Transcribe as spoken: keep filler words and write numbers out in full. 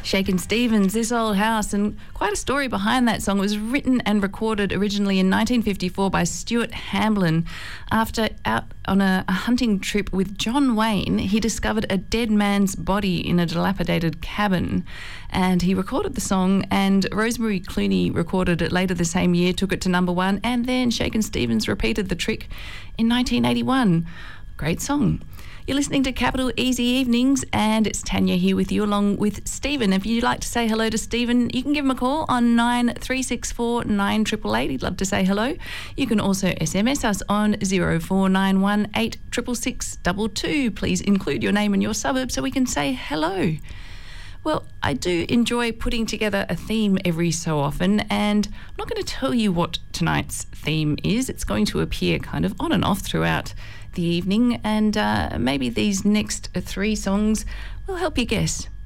Shakin' Stevens, This Old House, and quite a story behind that song. It was written and recorded originally in nineteen fifty-four by Stuart Hamblin. After out on a, a hunting trip with John Wayne, he discovered a dead man's body in a dilapidated cabin, and he recorded the song, and Rosemary Clooney recorded it later the same year, took it to number one, and then Shakin' Stevens repeated the trick in nineteen eighty-one. Great song. You're listening to Capital Easy Evenings, and it's Tanya here with you along with Stephen. If you'd like to say hello to Stephen, you can give him a call on nine three six four nine eight eight eight. He'd love to say hello. You can also S M S us on zero four nine one eight six six six two two. Please include your name and your suburb so we can say hello. Well, I do enjoy putting together a theme every so often, and I'm not going to tell you what tonight's theme is. It's going to appear kind of on and off throughout the evening, and uh, maybe these next three songs will help you guess